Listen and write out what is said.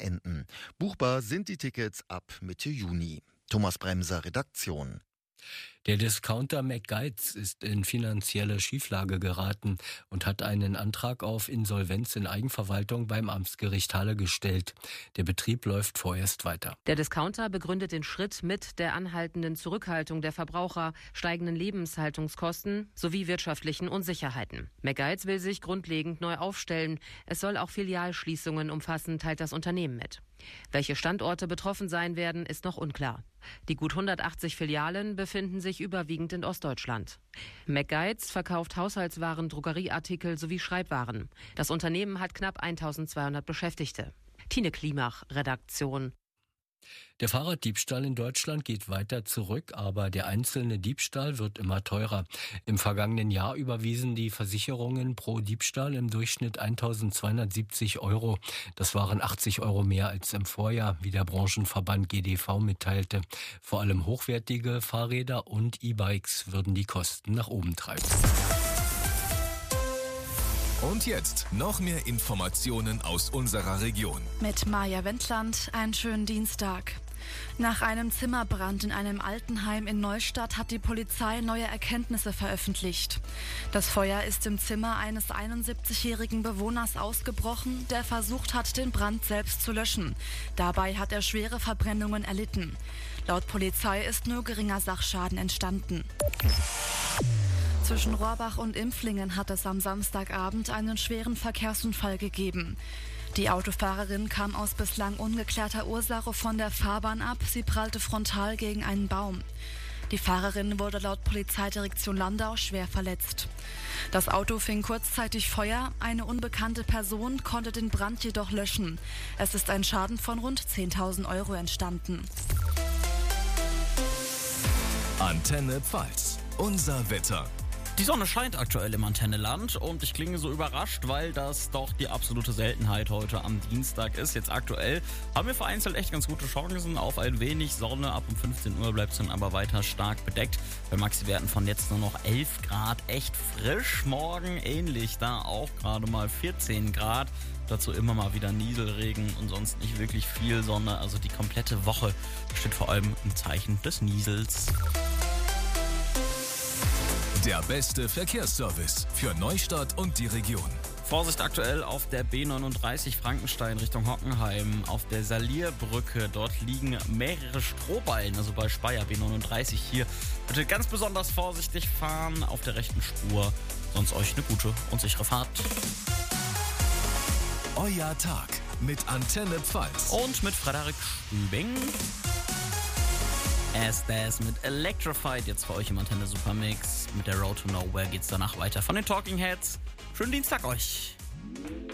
enden. Buchbar sind die Tickets ab Mitte Juni. Thomas Bremser, Redaktion. Der Discounter McGuides ist in finanzielle Schieflage geraten und hat einen Antrag auf Insolvenz in Eigenverwaltung beim Amtsgericht Halle gestellt. Der Betrieb läuft vorerst weiter. Der Discounter begründet den Schritt mit der anhaltenden Zurückhaltung der Verbraucher, steigenden Lebenshaltungskosten sowie wirtschaftlichen Unsicherheiten. McGuides will sich grundlegend neu aufstellen. Es soll auch Filialschließungen umfassen, teilt das Unternehmen mit. Welche Standorte betroffen sein werden, ist noch unklar. Die gut 180 Filialen befinden sich überwiegend in Ostdeutschland. McGuides verkauft Haushaltswaren, Drogerieartikel sowie Schreibwaren. Das Unternehmen hat knapp 1200 Beschäftigte. Tine Klimach, Redaktion. Der Fahrraddiebstahl in Deutschland geht weiter zurück, aber der einzelne Diebstahl wird immer teurer. Im vergangenen Jahr überwiesen die Versicherungen pro Diebstahl im Durchschnitt 1.270 €. Das waren 80 € mehr als im Vorjahr, wie der Branchenverband GDV mitteilte. Vor allem hochwertige Fahrräder und E-Bikes würden die Kosten nach oben treiben. Und jetzt noch mehr Informationen aus unserer Region. Mit Maja Wendland, einen schönen Dienstag. Nach einem Zimmerbrand in einem Altenheim in Neustadt hat die Polizei neue Erkenntnisse veröffentlicht. Das Feuer ist im Zimmer eines 71-jährigen Bewohners ausgebrochen, der versucht hat, den Brand selbst zu löschen. Dabei hat er schwere Verbrennungen erlitten. Laut Polizei ist nur geringer Sachschaden entstanden. Zwischen Rohrbach und Impflingen hat es am Samstagabend einen schweren Verkehrsunfall gegeben. Die Autofahrerin kam aus bislang ungeklärter Ursache von der Fahrbahn ab. Sie prallte frontal gegen einen Baum. Die Fahrerin wurde laut Polizeidirektion Landau schwer verletzt. Das Auto fing kurzzeitig Feuer. Eine unbekannte Person konnte den Brand jedoch löschen. Es ist ein Schaden von rund 10.000 € entstanden. Antenne Pfalz. Unser Wetter. Die Sonne scheint aktuell im Antenneland und ich klinge so überrascht, weil das doch die absolute Seltenheit heute am Dienstag ist. Jetzt aktuell haben wir vereinzelt echt ganz gute Chancen auf ein wenig Sonne. Ab um 15 Uhr bleibt es dann aber weiter stark bedeckt. Bei Maxi-Werten von jetzt nur noch 11 Grad, echt frisch. Morgen ähnlich, da auch gerade mal 14 Grad. Dazu immer mal wieder Nieselregen und sonst nicht wirklich viel Sonne. Also die komplette Woche steht vor allem im Zeichen des Niesels. Der beste Verkehrsservice für Neustadt und die Region. Vorsicht aktuell auf der B39 Frankenstein Richtung Hockenheim, auf der Salierbrücke. Dort liegen mehrere Strohballen, also bei Speyer B39 hier. Bitte ganz besonders vorsichtig fahren auf der rechten Spur. Sonst euch eine gute und sichere Fahrt. Euer Tag mit Antenne Pfalz. Und mit Frederik Stübing. Das mit Electrified, jetzt für euch im Antenne Supermix. Mit der Road to Nowhere geht's danach weiter von den Talking Heads. Schönen Dienstag euch.